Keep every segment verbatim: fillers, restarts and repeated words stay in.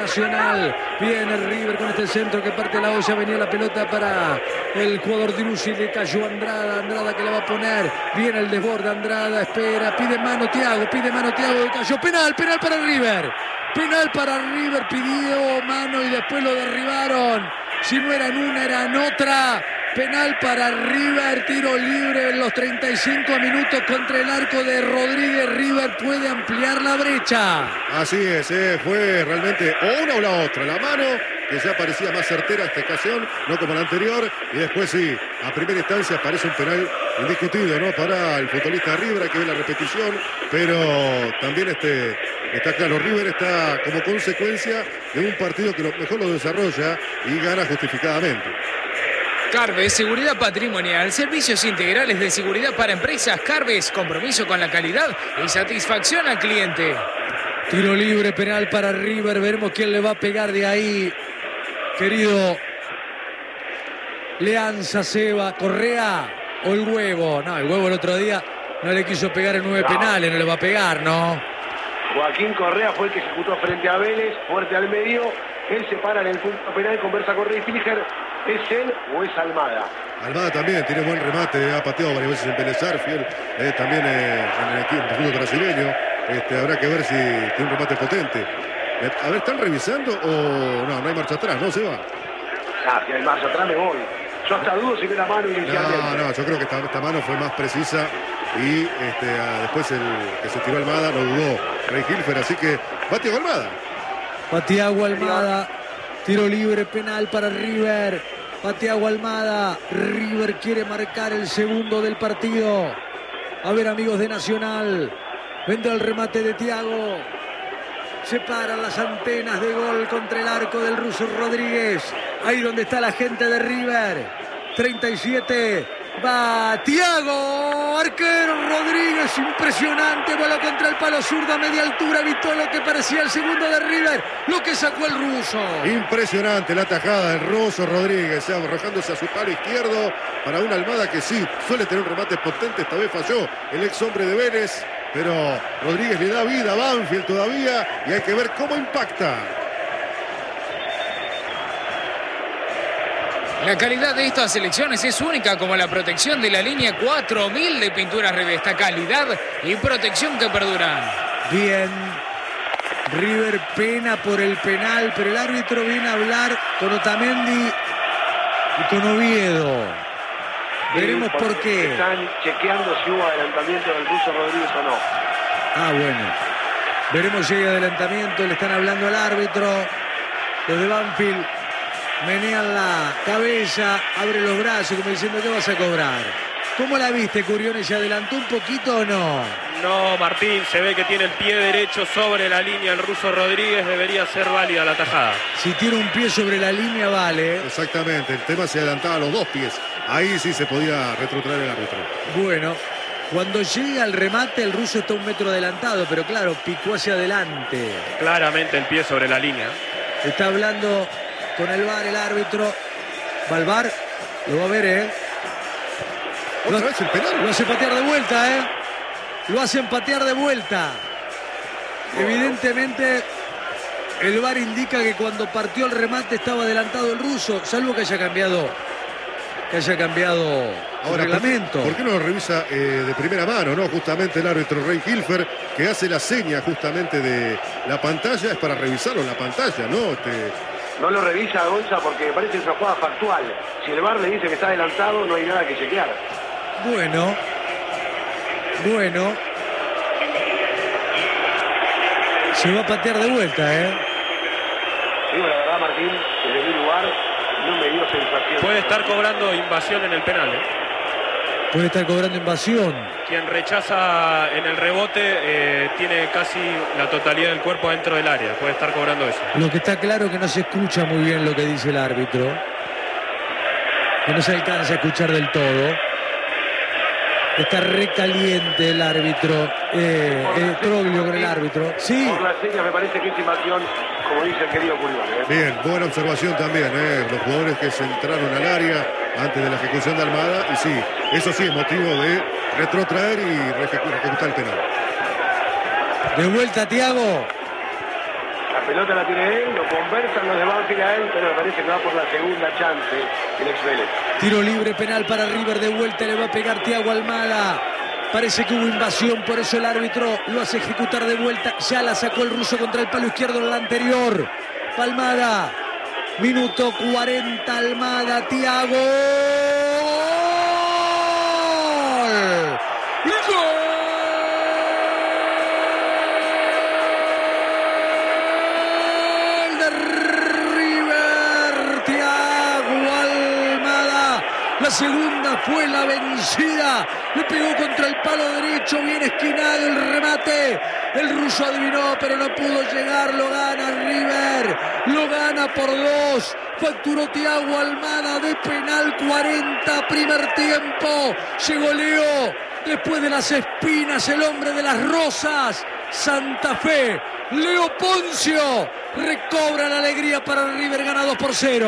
Nacional. Viene River con este centro que parte la olla. Venía la pelota para el jugador Driussi. Le cayó Andrada. Andrada que la va a poner. Viene el desborde. Andrada espera. Pide mano Thiago. Pide mano Thiago. Cayó. Penal. Penal para River. Penal para River. Pidió mano y después lo derribaron. Si no era en una, era en otra. Penal para River, tiro libre en los treinta y cinco minutos contra el arco de Rodríguez. River puede ampliar la brecha. Así es, eh, fue realmente o una o la otra. La mano, que ya parecía más certera esta ocasión, no como la anterior. Y después sí, a primera instancia parece un penal indiscutido, ¿no? Para el futbolista de River, hay que ver la repetición. Pero también este, está claro, River está como consecuencia de un partido que lo, mejor lo desarrolla y gana justificadamente. Carves, seguridad patrimonial, servicios integrales de seguridad para empresas. Carves, compromiso con la calidad y satisfacción al cliente. Tiro libre, penal para River. Veremos quién le va a pegar de ahí. Querido Leanza, Seba, Correa o el Huevo. No, el Huevo el otro día no le quiso pegar en nueve no. penales, no le va a pegar, ¿no? Joaquín Correa fue el que ejecutó frente a Vélez, fuerte al medio. Él se para en el punto penal, conversa con Rey Filiger. ¿Es él o es Almada? Almada también tiene buen remate, ha pateado varias veces en Vélez Sarsfield, eh, también eh, en el equipo fútbol brasileño. Este, habrá que ver si tiene un remate potente. Eh, a ver, ¿están revisando o no? No hay marcha atrás, ¿no? Se va. Ah, si hay marcha atrás me voy. Yo hasta dudo si ve la mano inicialmente. No, no, yo creo que esta, esta mano fue más precisa y este, a, después el que se tiró Almada no dudó Rey Hilfer, así que va Thiago Almada. Va Thiago Almada, tiro libre, penal para River. Va Thiago Almada, River quiere marcar el segundo del partido. A ver, amigos de Nacional, vendrá el remate de Thiago. Se paran las antenas de gol contra el arco del ruso Rodríguez. Ahí donde está la gente de River. treinta y siete. Va Thiago. Arquero Rodríguez. Impresionante. Bola contra el palo zurdo a media altura. Evitó lo que parecía el segundo de River. Lo que sacó el ruso. Impresionante la tajada del ruso Rodríguez. Arrojándose a su palo izquierdo para una Almada que sí suele tener un remate potente. Esta vez falló el ex hombre de Vélez. Pero Rodríguez le da vida a Banfield todavía y hay que ver cómo impacta. La calidad de estas selecciones es única, como la protección de la línea cuatro mil de Pinturas Revesta. Calidad y protección que perduran. Bien. River pena por el penal, pero el árbitro viene a hablar con Otamendi y con Oviedo. Veremos por qué. Están chequeando si hubo adelantamiento del ruso Rodríguez o no. Ah, bueno. Veremos si hay adelantamiento. Le están hablando al árbitro. Los de Banfield menean la cabeza, abren los brazos como diciendo, ¿qué vas a cobrar? ¿Cómo la viste, Curiones? ¿Se adelantó un poquito o no? No, Martín, se ve que tiene el pie derecho sobre la línea el ruso Rodríguez. Debería ser válida la tajada. Si tiene un pie sobre la línea, vale. Exactamente, el tema se adelantaba a los dos pies. Ahí sí se podía retrotraer el árbitro. Bueno, cuando llega el remate, el ruso está un metro adelantado, pero claro, picó hacia adelante. Claramente el pie sobre la línea. Está hablando con el V A R el árbitro. Va al V A R, lo va a ver, ¿eh? ¿Otra lo, vez el penal? Lo hace patear de vuelta, ¿eh? Lo hacen patear de vuelta. Oh. Evidentemente, el V A R indica que cuando partió el remate estaba adelantado el ruso, salvo que haya cambiado, que haya cambiado Ahora, el reglamento. ¿por qué, ¿por qué no lo revisa eh, de primera mano, no? Justamente el árbitro Rey Hilfer, que hace la seña justamente de la pantalla, es para revisarlo en la pantalla, ¿no? Este... No lo revisa Gonza porque me parece que es una jugada factual. Si el V A R le dice que está adelantado, no hay nada que chequear. Bueno, bueno. Se va a patear de vuelta, ¿eh? Digo la verdad, Martín, desde mi lugar no me dio sensación. Puede estar cobrando invasión en el penal, ¿eh? Puede estar cobrando invasión. Quien rechaza en el rebote eh, tiene casi la totalidad del cuerpo dentro del área. Puede estar cobrando eso. Lo que está claro es que no se escucha muy bien lo que dice el árbitro. Que no se alcanza a escuchar del todo. Está recaliente el árbitro. Eh, eh, Troglio con el árbitro. Sí. Por las señas me parece que es invasión, como dice el querido Curiones. ¿eh? Bien, buena observación también, ¿eh? Los jugadores que se entraron al área antes de la ejecución de Almada. Y sí, eso sí es motivo de retrotraer y ejecutar el penal. De vuelta, Thiago. La pelota la tiene él, lo conversan los de Banfield a él, pero me parece que va por la segunda chance el ex Vélez. Tiro libre penal para River de vuelta, le va a pegar Thiago Almada. Parece que hubo invasión, por eso el árbitro lo hace ejecutar de vuelta. Ya la sacó el ruso contra el palo izquierdo en la anterior. Almada, minuto cuarenta, Almada, Thiago. ¡Gol! ¡Gol de River! Thiago Almada. La segunda fue la vencida. Le pegó contra el palo derecho, bien esquinado el remate. El ruso adivinó, pero no pudo llegar. Lo gana River. Lo gana por dos. Facturó Thiago Almada de penal, cuarenta, primer tiempo. Se goleó después de las espinas el hombre de las rosas. Santa Fe, Leo Poncio, recobra la alegría para River, gana dos por cero.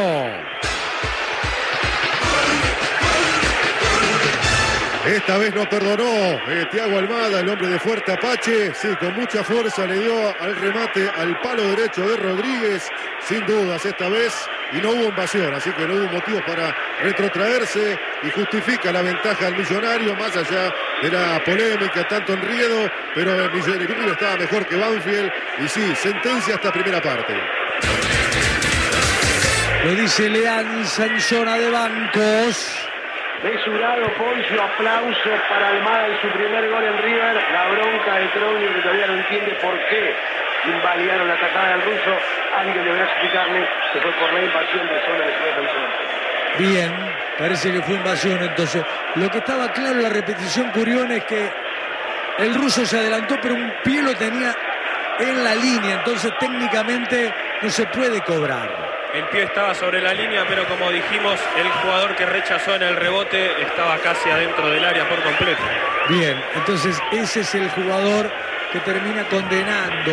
Esta vez no perdonó eh, Thiago Almada, el hombre de Fuerte Apache. Sí, con mucha fuerza le dio al remate al palo derecho de Rodríguez. Sin dudas esta vez. Y no hubo invasión, así que no hubo motivos para retrotraerse. Y justifica la ventaja del Millonario, más allá de la polémica, tanto enriedo. Pero el Millonario estaba mejor que Banfield. Y sí, sentencia esta primera parte. Lo dice Leán Sanzona de Bancos. Mesurado Poncio, aplauso para Almada en su primer gol en River. La bronca de Troglio, que todavía no entiende por qué invalidaron la atacada del ruso. Alguien deberá explicarle que fue por la invasión de zona de su defensor. Bien, parece que fue invasión entonces. Lo que estaba claro en la repetición, Curión, es que el ruso se adelantó, pero un pie lo tenía en la línea. Entonces técnicamente no se puede cobrar. El pie estaba sobre la línea, pero como dijimos, el jugador que rechazó en el rebote estaba casi adentro del área por completo. Bien, entonces ese es el jugador que termina condenando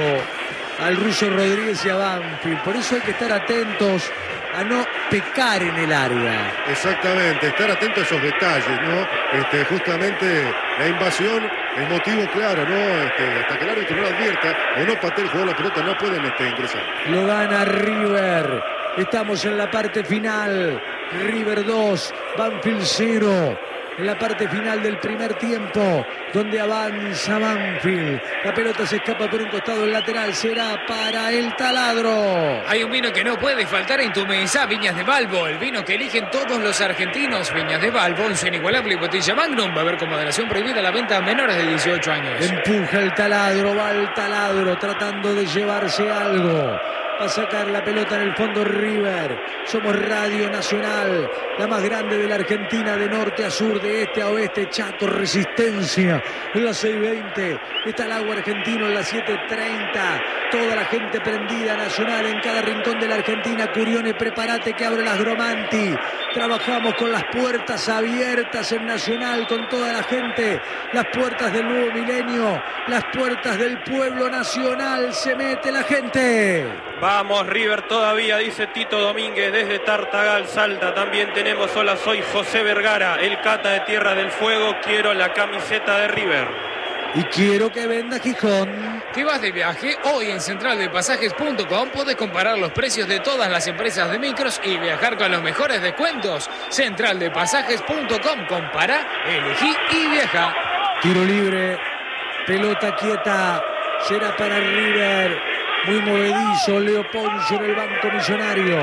al ruso Rodríguez y a Banfield. Por eso hay que estar atentos a no pecar en el área. Exactamente, estar atento a esos detalles, ¿no? Este, justamente la invasión, el motivo claro, ¿no? Este, hasta que el árbitro no lo advierta o no patee el jugador la pelota, no pueden este, ingresar. Lo gana River. Estamos en la parte final. River dos, Banfield cero. En la parte final del primer tiempo, donde avanza Banfield. La pelota se escapa por un costado, el lateral será para el Taladro. Hay un vino que no puede faltar en tu mesa, Viñas de Balbo, el vino que eligen todos los argentinos. Viñas de Balbo, en su inigualable botella Magnum. Va a haber con moderación prohibida la venta a menores de dieciocho años. Empuja el Taladro, va el Taladro tratando de llevarse algo. Va a sacar la pelota en el fondo River. Somos Radio Nacional, la más grande de la Argentina, de norte a sur, de este a oeste. Chaco, Resistencia en las seis veinte. Está el agua argentino en las siete treinta. Toda la gente prendida, Nacional en cada rincón de la Argentina. Curione, prepárate que abre las Gromanti. Trabajamos con las puertas abiertas en Nacional, con toda la gente. Las puertas del nuevo milenio, las puertas del pueblo nacional. Se mete la gente. Vamos River todavía, dice Tito Domínguez desde Tartagal, Salta. También tenemos, hola, soy José Vergara, el Cata de Tierra del Fuego. Quiero la camiseta de River. Y quiero que venda Gijón. ¿Te vas de viaje? Hoy en central de pasajes punto com podés comparar los precios de todas las empresas de micros y viajar con los mejores descuentos. central de pasajes punto com. Compara, elegí y viaja. Tiro libre, pelota quieta, será para River. Muy movedizo, Leo Poncio en el banco Millonario.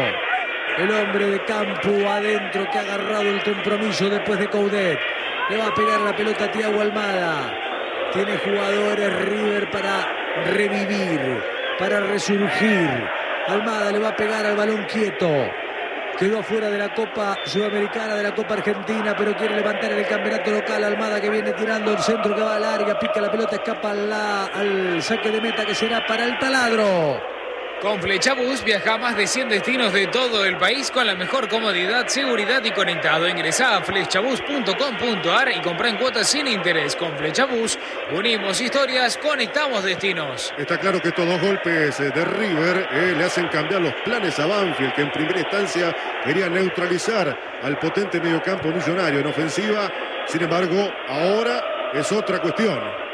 El hombre de campo adentro que ha agarrado el compromiso después de Coudet. Le va a pegar la pelota a Thiago Almada. Tiene jugadores River para revivir, para resurgir. Almada le va a pegar al balón quieto. Quedó afuera de la Copa Sudamericana, de la Copa Argentina, pero quiere levantar en el campeonato local. Almada que viene tirando el centro que va al área, pica la pelota, escapa la, al saque de meta que será para el Taladro. Con Flechabús viaja a más de cien destinos de todo el país con la mejor comodidad, seguridad y conectado. Ingresá a flechabús punto com punto ar y comprá en cuotas sin interés. Con Flechabús unimos historias, conectamos destinos. Está claro que estos dos golpes de River eh, le hacen cambiar los planes a Banfield, que en primera instancia quería neutralizar al potente mediocampo Millonario en ofensiva. Sin embargo, ahora es otra cuestión.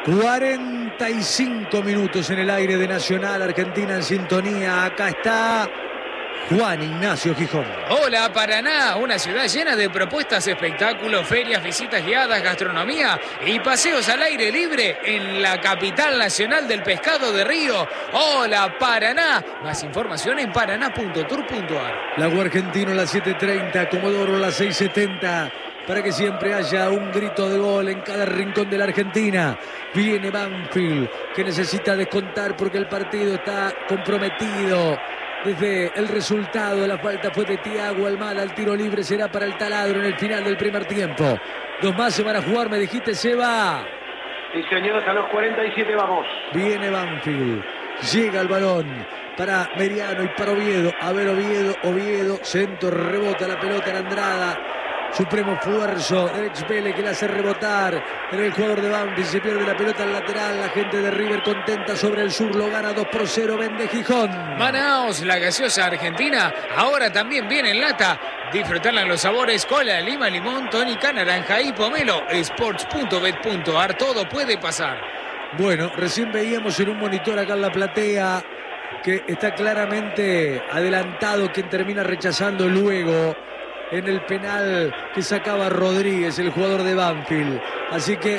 cuarenta y cinco minutos en el aire de Nacional, Argentina en sintonía. Acá está Juan Ignacio Gijón. Hola Paraná, una ciudad llena de propuestas, espectáculos, ferias, visitas guiadas, gastronomía y paseos al aire libre en la capital nacional del pescado de Río. Hola Paraná, más información en paraná punto tour punto ar. Lago Argentino a las siete treinta, Comodoro a las seis setenta. Para que siempre haya un grito de gol en cada rincón de la Argentina. Viene Banfield, que necesita descontar porque el partido está comprometido. Desde el resultado, la falta fue de Thiago Almada. El tiro libre será para el Taladro en el final del primer tiempo. Dos más se van a jugar, me dijiste, Seba. Sí, señores, a los cuarenta y siete vamos. Viene Banfield. Llega el balón para Meriano y para Oviedo. A ver, Oviedo, Oviedo. Centro, rebota la pelota en Andrada. Supremo esfuerzo del ex Vélez que le hace rebotar en el jugador de Banfield. Se pierde la pelota al lateral. La gente de River contenta sobre el sur. Lo gana dos por cero. Vende Gijón. Manaos, la gaseosa argentina, ahora también viene en lata. Disfrutarla en los sabores cola, lima, limón, tónica, naranja y pomelo. sports punto bet punto ar. Todo puede pasar. Bueno, recién veíamos en un monitor acá en la platea que está claramente adelantado quien termina rechazando luego en el penal que sacaba Rodríguez, el jugador de Banfield. Así que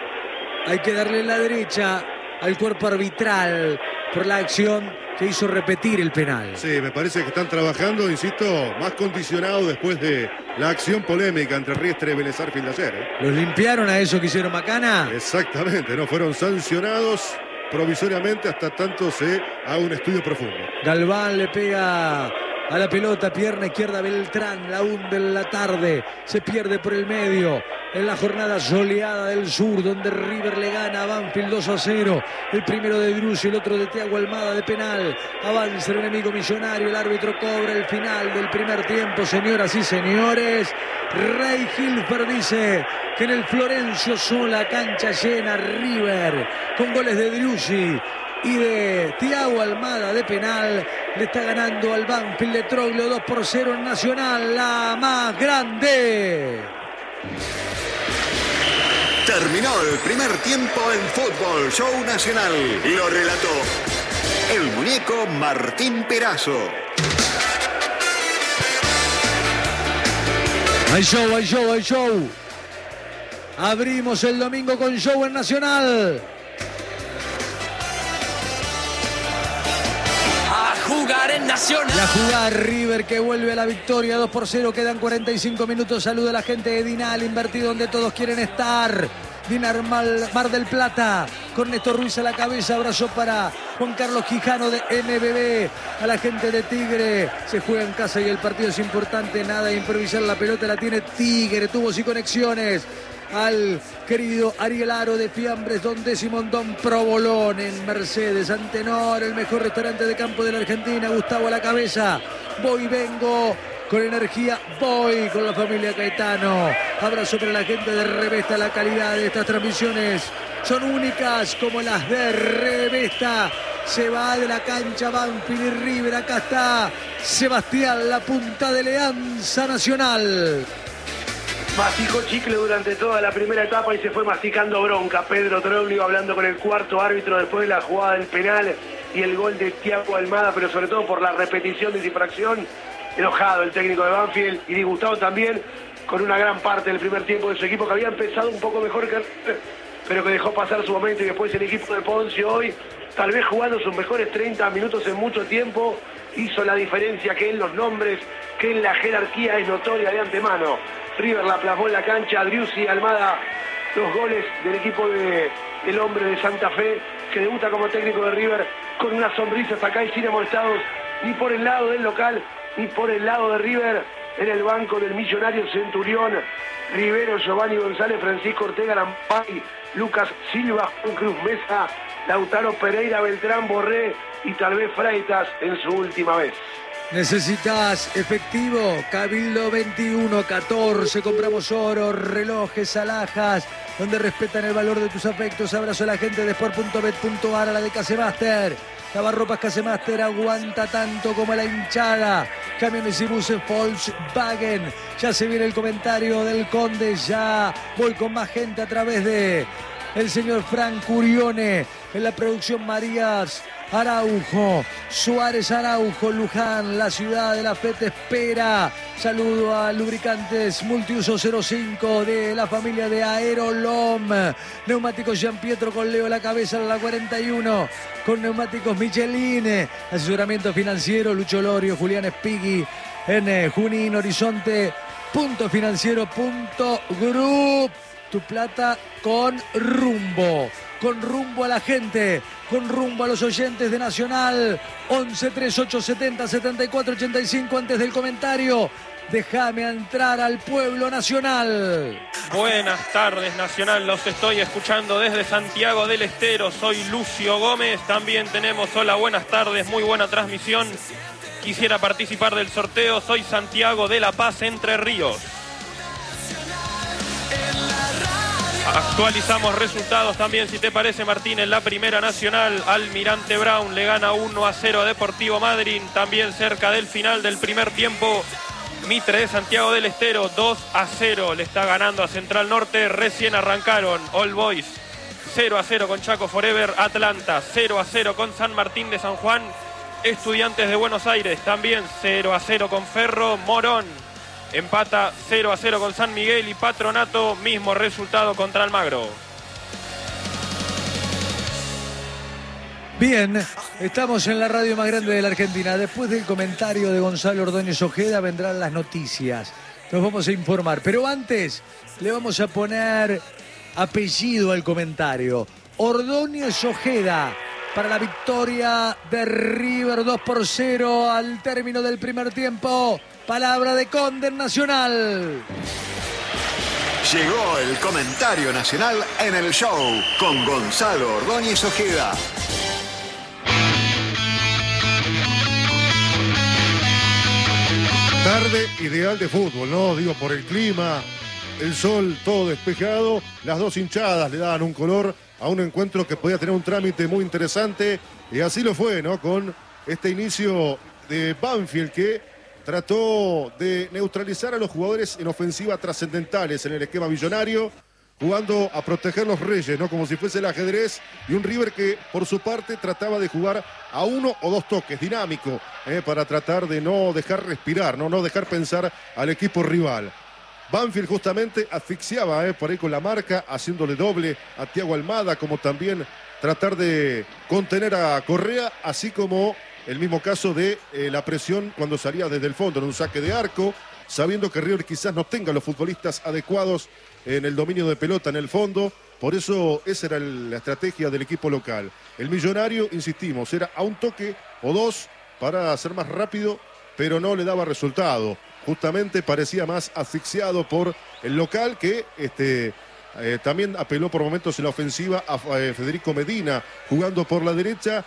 hay que darle la derecha al cuerpo arbitral por la acción que hizo repetir el penal. Sí, me parece que están trabajando, insisto, más condicionado después de la acción polémica entre Riestre y Vélez Sarsfield ayer. ¿eh? ¿Los limpiaron a eso que hicieron Macana? Exactamente, no fueron sancionados provisoriamente hasta tanto se haga un estudio profundo. Galván le pega a la pelota, pierna izquierda Beltrán, la hunde en la tarde, se pierde por el medio en la jornada soleada del sur, donde River le gana a Banfield dos a cero, el primero de Drussi, el otro de Thiago Almada de penal. Avanza el enemigo millonario, el árbitro cobra el final del primer tiempo. Señoras y señores, Rey Hilfer dice que en el Florencio Sola, cancha llena, River con goles de Drussi y de Thiago Almada de penal le está ganando al Banfield de Troglio dos por cero en Nacional, la más grande. Terminó el primer tiempo en Fútbol Show Nacional. Lo relató el muñeco Martín Perazo. Hay show, hay show, hay show. Abrimos el domingo con show en Nacional. Jugar en Nacional. La jugada River que vuelve a la victoria dos por cero. Quedan cuarenta y cinco minutos. Saluda a la gente de Dinal, invertido donde todos quieren estar. Dinar Mar del Plata con Néstor Ruiz a la cabeza. Abrazo para Juan Carlos Quijano de M B B. A la gente de Tigre. Se juega en casa y el partido es importante. Nada de improvisar, la pelota la tiene Tigre. Tubos y conexiones. Al querido Ariel Aro de Fiambres, Don Décimo, Don Provolón en Mercedes, Antenor, el mejor restaurante de campo de la Argentina. Gustavo a la cabeza. Voy, vengo con energía, voy con la familia Caetano. Abrazo para la gente de Revesta. La calidad de estas transmisiones son únicas como las de Revesta. Se va de la cancha Banfield y River. Acá está Sebastián, la punta de Leanza Nacional. Masticó chicle durante toda la primera etapa y se fue masticando bronca. Pedro Troglio hablando con el cuarto árbitro después de la jugada del penal y el gol de Thiago Almada, pero sobre todo por la repetición de infracción. Enojado el técnico de Banfield y disgustado también con una gran parte del primer tiempo de su equipo, que había empezado un poco mejor que pero que dejó pasar su momento. Y después el equipo de Ponce hoy, tal vez jugando sus mejores treinta minutos en mucho tiempo, hizo la diferencia que en los nombres, que en la jerarquía es notoria de antemano. River la plasmó en la cancha, Driussi, Almada, los goles del equipo de, del hombre de Santa Fe, que debuta como técnico de River con una sonrisa hasta acá y sin amonestados, ni por el lado del local, ni por el lado de River. En el banco del millonario Centurión, Rivero, Giovanni González, Francisco Ortega, Lampay, Lucas Silva, Juan Cruz Mesa, Lautaro Pereira, Beltrán, Borré y tal vez Freitas en su última vez. ¿Necesitas efectivo? Cabildo veintiuno catorce. Compramos oro, relojes, alhajas, donde respetan el valor de tus afectos. Abrazo a la gente de sport punto bet punto ar, a la de Casemaster. Lavarropas Casemaster aguanta tanto como la hinchada. Camiones y buses Volkswagen. Ya se viene el comentario del Conde. Ya voy con más gente a través de el señor Frank Curione, en la producción Marías Araujo, Suárez Araujo, Luján, la ciudad de la fe te espera. Saludo a Lubricantes Multiuso cero cinco de la familia de Aerolom. Neumáticos Gian Pietro con Leo La Cabeza en la cuarenta y uno. Con neumáticos Michelin. Asesoramiento financiero Lucho Lorio, Julián Espigui en Junín, Horizonte. Punto financiero, punto group. Tu plata con rumbo. Con rumbo a la gente, con rumbo a los oyentes de Nacional. once treinta y ocho setenta setenta y cuatro ochenta y cinco. Antes del comentario, déjame entrar al pueblo nacional. Buenas tardes, Nacional. Los estoy escuchando desde Santiago del Estero. Soy Lucio Gómez. También tenemos hola, buenas tardes, muy buena transmisión. Quisiera participar del sorteo. Soy Santiago de La Paz, Entre Ríos. Actualizamos resultados también, si te parece, Martín. En la Primera Nacional, Almirante Brown le gana uno a cero a Deportivo Madryn. También cerca del final del primer tiempo, Mitre de Santiago del Estero dos a cero le está ganando a Central Norte. Recién arrancaron All Boys cero a cero con Chaco Forever. Atlanta cero a cero con San Martín de San Juan. Estudiantes de Buenos Aires también cero a cero con Ferro. Morón empata cero a cero con San Miguel, y Patronato mismo resultado contra Almagro. Bien, estamos en la radio más grande de la Argentina. Después del comentario de Gonzalo Ordóñez Ojeda vendrán las noticias. Nos vamos a informar, pero antes le vamos a poner apellido al comentario. Ordóñez Ojeda para la victoria de River dos por cero al término del primer tiempo. Palabra de Conde Nacional. Llegó el comentario nacional en el show con Gonzalo Ordóñez Ojeda. Tarde ideal de fútbol, ¿no? Digo, por el clima, el sol todo despejado. Las dos hinchadas le daban un color a un encuentro que podía tener un trámite muy interesante. Y así lo fue, ¿no? Con este inicio de Banfield, que trató de neutralizar a los jugadores en ofensiva trascendentales en el esquema millonario, jugando a proteger los reyes, ¿no? Como si fuese el ajedrez, y un River que por su parte trataba de jugar a uno o dos toques, dinámico, ¿eh? Para tratar de no dejar respirar, no, no dejar pensar al equipo rival. Banfield justamente asfixiaba ¿eh? por ahí con la marca, haciéndole doble a Thiago Almada, como también tratar de contener a Correa, así como el mismo caso de eh, la presión cuando salía desde el fondo en un saque de arco, sabiendo que River quizás no tenga los futbolistas adecuados en el dominio de pelota en el fondo. Por eso esa era el, la estrategia del equipo local. El millonario, insistimos, era a un toque o dos para ser más rápido, pero no le daba resultado. Justamente parecía más asfixiado por el local, que este, eh, también apeló por momentos en la ofensiva a eh, Federico Medina, jugando por la derecha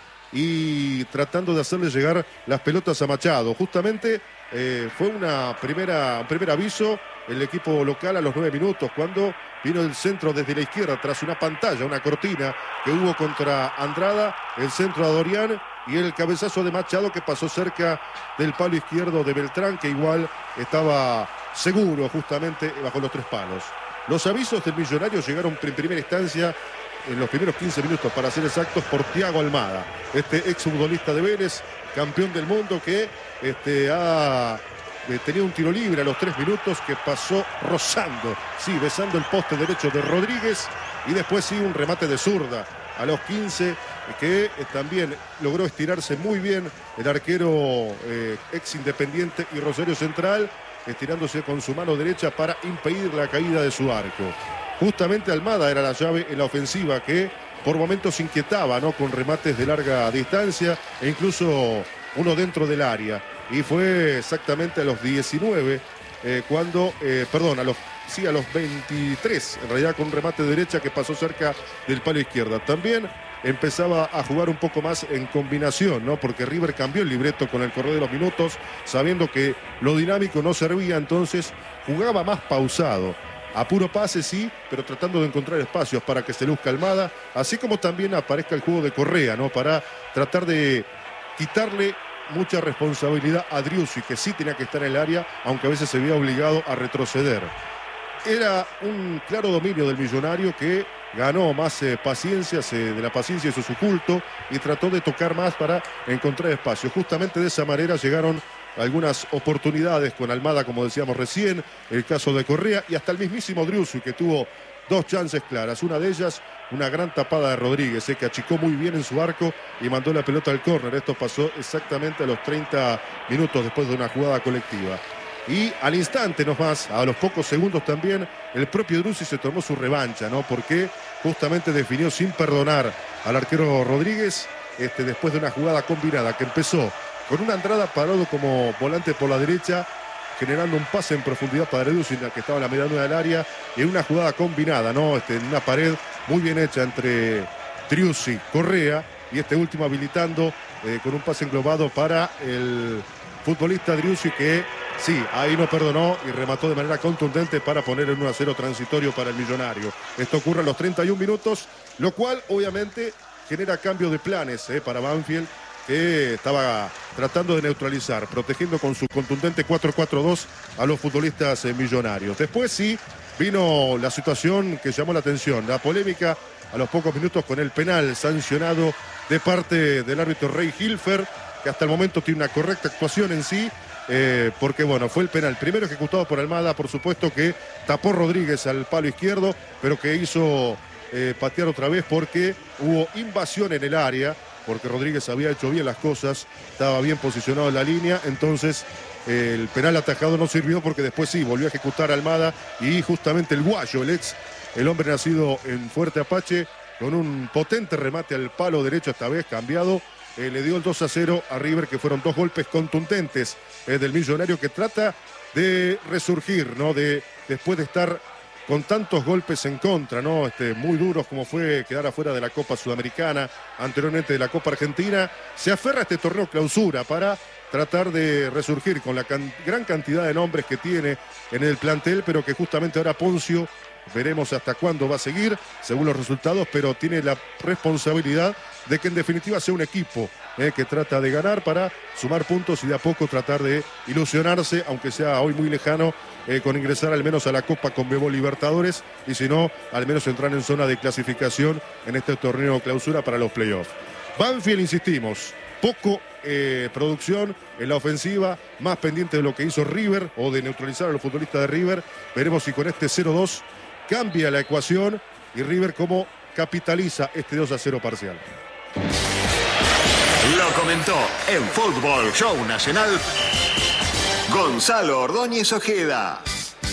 y tratando de hacerle llegar las pelotas a Machado. Justamente eh, fue una primera, un primer aviso el equipo local a los nueve minutos, cuando vino el centro desde la izquierda tras una pantalla, una cortina que hubo contra Andrada, el centro a Dorian y el cabezazo de Machado que pasó cerca del palo izquierdo de Beltrán, que igual estaba seguro justamente bajo los tres palos. Los avisos del millonario llegaron en primera instancia en los primeros quince minutos, para ser exactos, por Thiago Almada, este exfutbolista de Vélez, campeón del mundo, que este, ha eh, tenido un tiro libre a los tres minutos que pasó rozando, sí, besando el poste derecho de Rodríguez, y después sí un remate de zurda a los quince, que eh, también logró estirarse muy bien el arquero eh, ex Independiente y Rosario Central, estirándose con su mano derecha para impedir la caída de su arco. Justamente Almada era la llave en la ofensiva, que por momentos inquietaba, ¿no? Con remates de larga distancia e incluso uno dentro del área. Y fue exactamente a los diecinueve eh, cuando, eh, perdón, a los, sí, a los veintitrés, en realidad, con un remate de derecha que pasó cerca del palo izquierda. También empezaba a jugar un poco más en combinación, ¿no? Porque River cambió el libreto con el correr de los minutos, sabiendo que lo dinámico no servía, entonces jugaba más pausado. A puro pase, sí, pero tratando de encontrar espacios para que se luzca Almada, así como también aparezca el juego de Correa, ¿no? Para tratar de quitarle mucha responsabilidad a Driussi, que sí tenía que estar en el área, aunque a veces se veía obligado a retroceder. Era un claro dominio del millonario que ganó más eh, paciencia, se, de la paciencia hizo su culto y trató de tocar más para encontrar espacio. Justamente de esa manera llegaron algunas oportunidades con Almada, como decíamos recién, el caso de Correa y hasta el mismísimo Driussi, que tuvo dos chances claras. Una de ellas, una gran tapada de Rodríguez, eh, que achicó muy bien en su arco y mandó la pelota al córner. Esto pasó exactamente a los treinta minutos después de una jugada colectiva. Y al instante nomás, a los pocos segundos también, el propio Driussi se tomó su revancha, ¿no? Porque justamente definió sin perdonar al arquero Rodríguez, este, después de una jugada combinada que empezó con una Andrada parado como volante por la derecha, generando un pase en profundidad para Driussi, que estaba en la medianuna del área, y en una jugada combinada, ¿no? Este, en una pared muy bien hecha entre Driussi, Correa, y este último habilitando eh, con un pase englobado para el futbolista Driussi, que sí, ahí no perdonó y remató de manera contundente para poner en uno a cero transitorio para el millonario. Esto ocurre a los treinta y un minutos, lo cual obviamente genera cambio de planes eh, para Banfield, que estaba tratando de neutralizar, protegiendo con su contundente cuatro cuatro dos a los futbolistas eh, millonarios. Después sí vino la situación que llamó la atención, la polémica a los pocos minutos con el penal sancionado de parte del árbitro Rey Hilfer, que hasta el momento tiene una correcta actuación en sí, eh, porque bueno, fue el penal primero ejecutado por Almada, por supuesto, que tapó Rodríguez al palo izquierdo, pero que hizo eh, patear otra vez porque hubo invasión en el área, porque Rodríguez había hecho bien las cosas, estaba bien posicionado en la línea, entonces eh, el penal atajado no sirvió porque después sí, volvió a ejecutar a Almada y justamente el guayo, el ex, el hombre nacido en Fuerte Apache, con un potente remate al palo derecho, esta vez cambiado, eh, le dio el dos a cero a River, que fueron dos golpes contundentes eh, del millonario, que trata de resurgir, ¿no? De, después de estar con tantos golpes en contra, ¿no? Este, muy duros, como fue quedar afuera de la Copa Sudamericana, anteriormente de la Copa Argentina, se aferra a este torneo clausura para tratar de resurgir con la can- gran cantidad de nombres que tiene en el plantel, pero que justamente ahora Poncio, veremos hasta cuándo va a seguir, según los resultados, pero tiene la responsabilidad de que en definitiva sea un equipo eh, que trata de ganar para sumar puntos y de a poco tratar de ilusionarse, aunque sea hoy muy lejano, eh, con ingresar al menos a la Copa Conmebol Libertadores, y si no, al menos entrar en zona de clasificación en este torneo clausura para los playoffs. Banfield, insistimos, poco eh, producción en la ofensiva, más pendiente de lo que hizo River o de neutralizar a los futbolistas de River. Veremos si con este cero dos cambia la ecuación y River cómo capitaliza este dos a cero parcial. Lo comentó en Fútbol Show Nacional Gonzalo Ordóñez Ojeda.